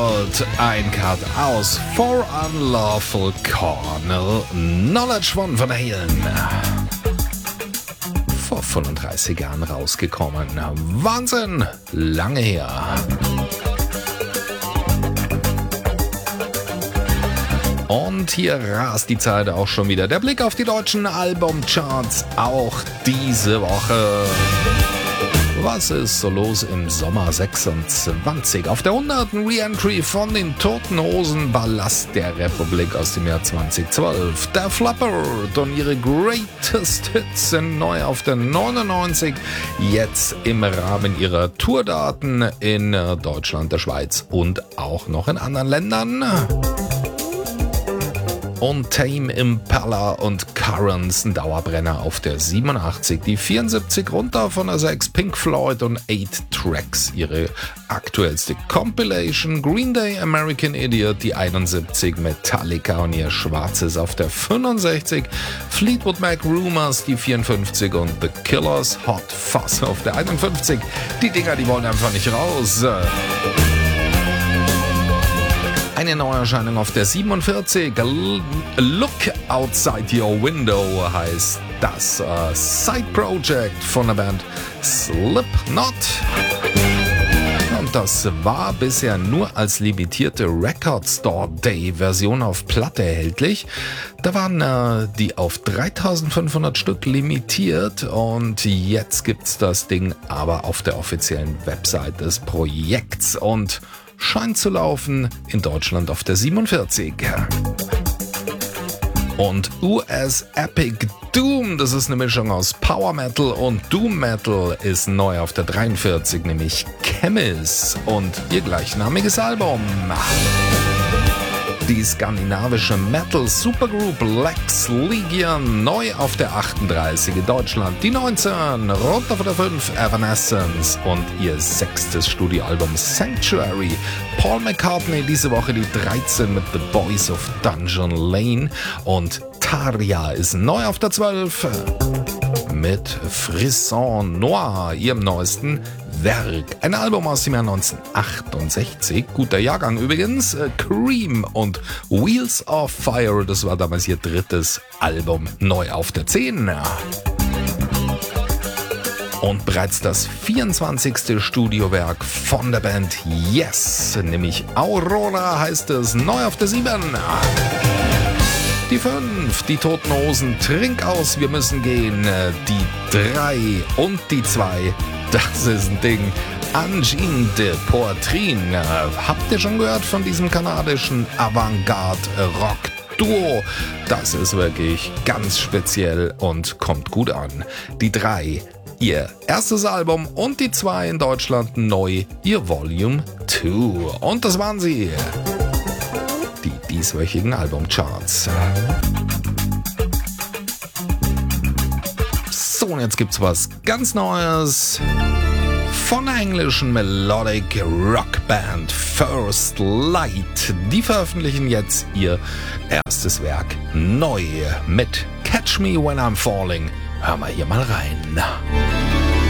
Ein Cut aus For Unlawful Carnal Knowledge von Van Halen. Vor 35 Jahren rausgekommen. Wahnsinn, lange her. Und hier rast die Zeit auch schon wieder. Der Blick auf die deutschen Albumcharts auch diese Woche. Was ist so los im Sommer 26? Auf der 100. Re-Entry von den Toten Hosen, Ballast der Republik aus dem Jahr 2012. Der Flappert und ihre Greatest Hits sind neu auf der 99. Jetzt im Rahmen ihrer Tourdaten in Deutschland, der Schweiz und auch noch in anderen Ländern. Und Tame Impala und Currents, ein Dauerbrenner auf der 87, die 74 runter von der 6, Pink Floyd und 8 Tracks, ihre aktuellste Compilation, Green Day, American Idiot, die 71, Metallica und ihr Schwarzes auf der 65, Fleetwood Mac Rumors, die 54 und The Killers, Hot Fuzz auf der 51. Die Dinger, die wollen einfach nicht raus. Eine Neuerscheinung auf der 47, Look Outside Your Window heißt das Side-Project von der Band Slipknot. Und das war bisher nur als limitierte Record Store Day Version auf Platte erhältlich. Da waren die auf 3500 Stück limitiert und jetzt gibt's das Ding aber auf der offiziellen Website des Projekts und scheint zu laufen in Deutschland auf der 47. Und US Epic Doom, das ist eine Mischung aus Power Metal und Doom Metal, ist neu auf der 43, nämlich Chemis und ihr gleichnamiges Album. Die skandinavische Metal-Supergroup Lex Legion, neu auf der 38 in Deutschland. Die 19, runter von der 5, Evanescence und ihr 6. Studioalbum Sanctuary. Paul McCartney diese Woche die 13 mit The Boys of Dungeon Lane und Tarja ist neu auf der 12 mit Frisson Noir, ihrem neuesten Werk. Ein Album aus dem Jahr 1968, guter Jahrgang übrigens, Cream und Wheels of Fire, das war damals ihr 3. Album, neu auf der 10. Und bereits das 24. Studiowerk von der Band Yes, nämlich Aurora heißt es, neu auf der 7. Die 5, die Toten Hosen, Trink aus, wir müssen gehen. Die 3 und die 2, das ist ein Ding. Angine de Poitrine. Habt ihr schon gehört von diesem kanadischen Avantgarde-Rock-Duo? Das ist wirklich ganz speziell und kommt gut an. Die 3, ihr erstes Album und die 2 in Deutschland neu, ihr Volume 2. Und das waren sie. Die dieswöchigen Albumcharts. So, und jetzt gibt's was ganz Neues von der englischen Melodic Rockband First Light. Die veröffentlichen jetzt ihr erstes Werk neu mit Catch Me When I'm Falling. Hör mal hier mal rein.